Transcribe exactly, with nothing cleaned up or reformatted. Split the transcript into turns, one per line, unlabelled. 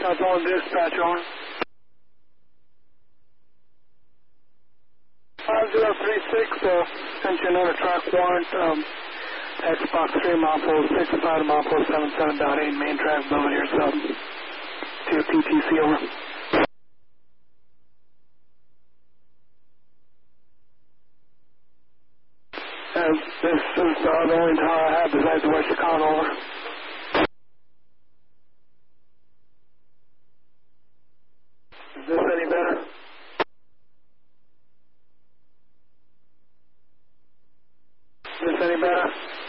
South one dispatch on. five zero three six, uh, sent you another track warrant, um, Xbox three mile four six five mile four seven seven dot eight main track over here, so to your P T C over. Uh, this is uh, the only tower I have besides West Chicago, over. Is this any better? Is this any better?